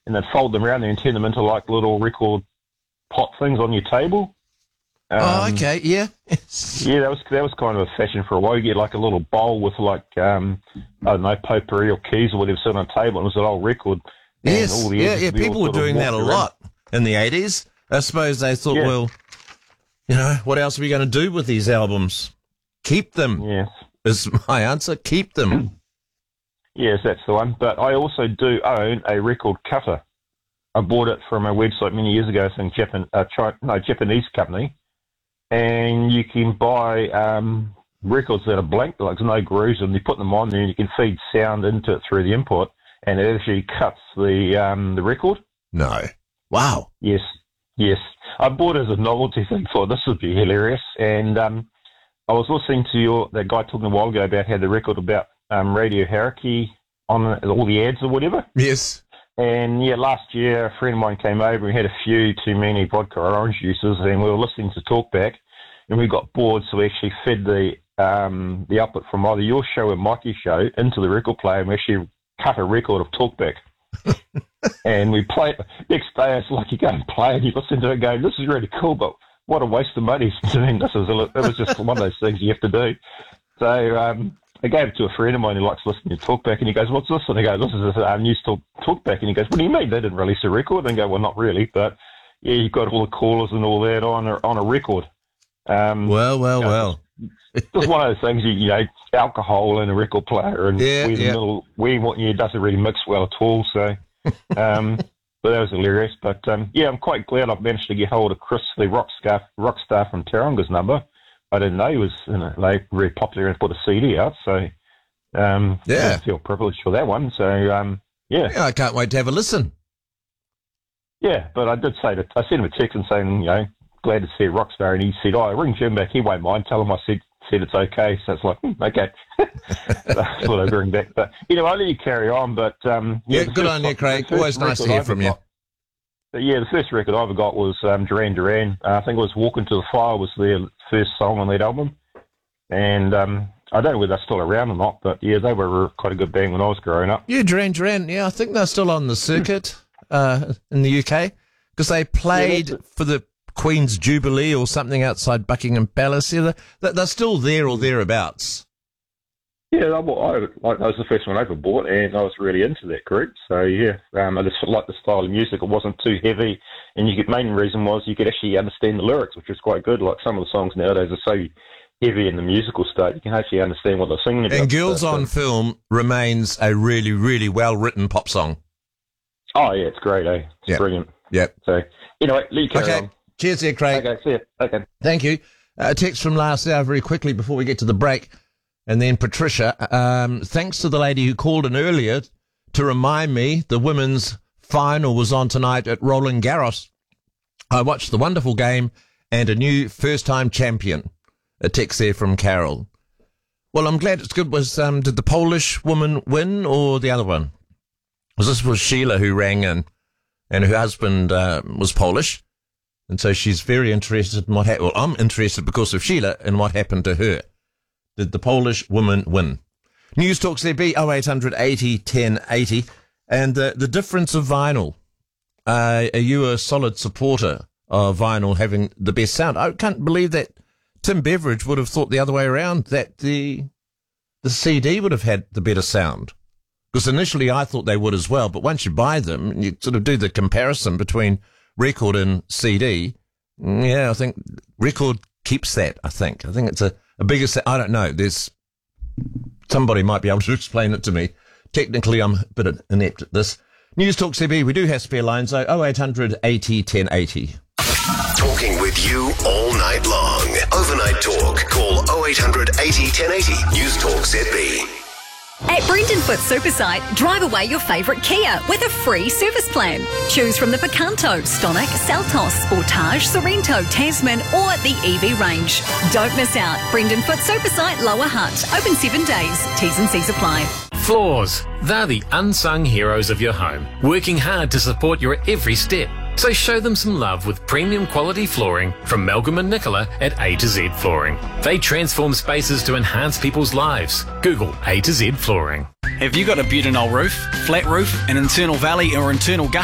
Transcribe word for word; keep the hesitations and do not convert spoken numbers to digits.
and they'd fold them around there and turn them into like little record pot things on your table. Um, oh, okay, yeah. yeah, that was that was kind of a fashion for a while. You get like a little bowl with like, um, I don't know, potpourri or keys or whatever sitting on a table, and it was an old record. Yes, all the yeah, yeah, people were doing that a around. lot in the eighties. I suppose they thought, yeah. well, you know, what else are we going to do with these albums? Keep them. Yes. Is my answer. Keep them. Yes, that's the one. But I also do own a record cutter. I bought it from a website many years ago, I think Japan, uh, China, no, Japanese company. And you can buy um, records that are blank, like there's no grooves, and you put them on there and you can feed sound into it through the input, and it actually cuts the um, the record. No. Wow. Yes. Yes. I bought it as a novelty thing for this would be hilarious. And um, I was listening to your that guy talking a while ago about how the record about um, Radio Hauraki on all the ads or whatever. Yes. And, yeah, last year a friend of mine came over and we had a few too many vodka or orange juices, and we were listening to Talkback, and we got bored, so we actually fed the um, the output from either your show or Mikey's show into the record player, and we actually cut a record of Talkback. And we played. Next day, it's like you go and play, and you listen to it and go, this is really cool, but what a waste of money. I mean, this is a, it was just one of those things you have to do. So, um, I gave it to a friend of mine who likes listening to Talkback, and he goes, what's this? And I go, this is a um, news talk, Talkback. And he goes, what do you mean? They didn't release a record? And I go, well, not really, but yeah, you've got all the callers and all that on a, on a record. Um, well, well, you know, well. It's just one of those things, you, you know, alcohol in a record player, and yeah, we yeah. the middle, we what yeah, it doesn't really mix well at all. So, um, but that was hilarious. But um, yeah, I'm quite glad I've managed to get hold of Chris, the rock star, rock star from Taronga's number. I didn't know he was, you know, like very popular and put a C D out. So. Um, yeah, I feel privileged for that one. So, um, yeah. yeah. I can't wait to have a listen. Yeah, but I did say that I sent him a text and saying, you know, glad to see a rock star, and he said, "Oh, ring Jim back. He won't mind. Tell him I said said it's okay." So it's like, hmm, okay. So I thought I'd bring back. But you know, I'll let you carry on. But um, yeah, yeah good on you, Craig. Always nice to hear from you. Got, but yeah, the first record I ever got was um, Duran Duran. Uh, I think it was "Walk Into the Fire" was their first song on that album, and um. I don't know whether they're still around or not, but yeah, they were quite a good band when I was growing up. Yeah, Duran Duran, yeah, I think they're still on the circuit uh, in the U K, because they played yeah, for the Queen's Jubilee or something outside Buckingham Palace. Yeah, they're, they're still there or thereabouts. Yeah, I, I, like, that was the first one I ever bought, and I was really into that group. So yeah, um, I just liked the style of music. It wasn't too heavy, and you could, main reason was you could actually understand the lyrics, which was quite good. Like some of the songs nowadays are so heavy in the musical state, you can actually understand what they're singing about. And Girls so, on Film remains a really, really well-written pop song. Oh, yeah, it's great, eh? It's yep. brilliant. Yep. So, anyway, Lee, carry okay. on. Cheers there, Craig. Okay, see you. Okay. Thank you. A uh, text from last hour very quickly before we get to the break. And then Patricia, um, thanks to the lady who called in earlier to remind me the women's final was on tonight at Roland Garros. I watched the wonderful game and a new first-time champion. A text there from Carol. Well, I'm glad it's good. Was um, did the Polish woman win or the other one? Was this was Sheila who rang in, and her husband uh, was Polish, and so she's very interested in what happened. Well, I'm interested because of Sheila and what happened to her. Did the Polish woman win? News Talk C B oh eight hundred eighty ten eighty, and uh, the difference of vinyl. Uh, are you a solid supporter of vinyl having the best sound? I can't believe that. Tim Beveridge would have thought the other way around, that the the C D would have had the better sound. Because initially I thought they would as well, but once you buy them, you sort of do the comparison between record and C D. Yeah, I think record keeps that, I think. I think it's a, a bigger sound. I don't know. There's somebody might be able to explain it to me. Technically, I'm a bit inept at this. News Talk C B, we do have spare lines, though, oh eight hundred eighty ten eighty. Talking with you all night long. Overnight Talk. Call oh eight hundred eighty ten eighty. News Talk Z B. At Brendan Foot Supersite, drive away your favourite Kia with a free service plan. Choose from the Picanto, Stonic, Seltos, Sportage, Sorrento, Tasman or the E V range. Don't miss out. Brendan Foot Supersite, Lower Hutt. Open seven days. T's and C's apply. Floors. They're the unsung heroes of your home, working hard to support your every step. So show them some love with premium quality flooring from Malcolm and Nicola at A to Z Flooring. They transform spaces to enhance people's lives. Google A to Z Flooring. Have you got a butanol roof, flat roof, an internal valley or internal gutter?